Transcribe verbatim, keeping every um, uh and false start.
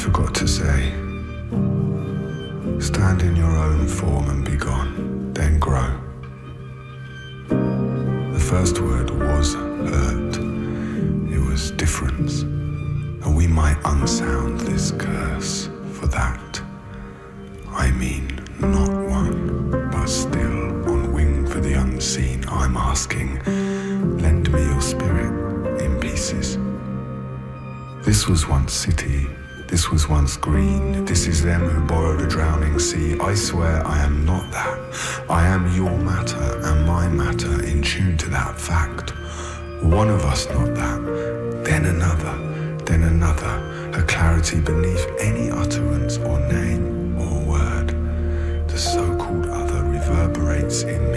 forgot to say, stand in your own form and be gone, then grow. The first word was hurt, it was difference, and we might unsound this curse for that. I mean, not one, but still on wing for the unseen, I'm asking, lend me your spirit in pieces. This was once city, this was once green, this is them who borrowed a drowning sea. I swear I am not that, I am your matter and my matter in tune to that fact. One of us not that, then another, then another, a clarity beneath any utterance or name or word. The so-called other reverberates in